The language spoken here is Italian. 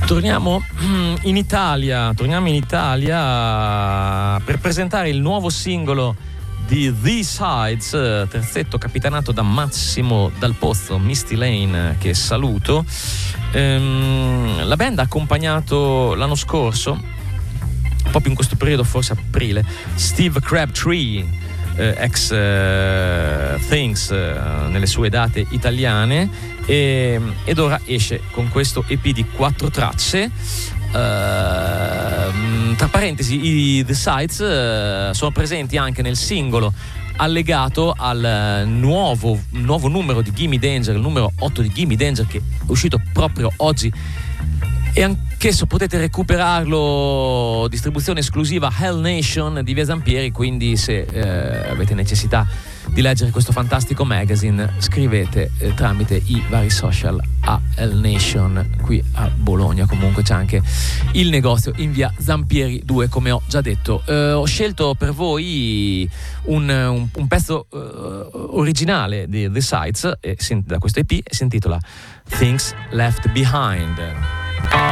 Torniamo in Italia per presentare il nuovo singolo di The Sides, terzetto capitanato da Massimo Dal Pozzo, Misty Lane, che saluto. La band ha accompagnato l'anno scorso, proprio in questo periodo, forse aprile, Steve Crabtree, ex Things, nelle sue date italiane, ed ora esce con questo EP di 4 tracce. Tra parentesi, i The Sides sono presenti anche nel singolo allegato al nuovo numero di Gimme Danger, il numero 8 di Gimme Danger, che è uscito proprio oggi, e anch'esso potete recuperarlo, distribuzione esclusiva Hell Nation di Via Zampieri. Quindi se avete necessità di leggere questo fantastico magazine, scrivete tramite i vari social a Hell Nation qui a Bologna. Comunque c'è anche il negozio in Via Zampieri 2, come ho già detto. Ho scelto per voi un pezzo originale di The Sides da questo EP, e si intitola Things Left Behind.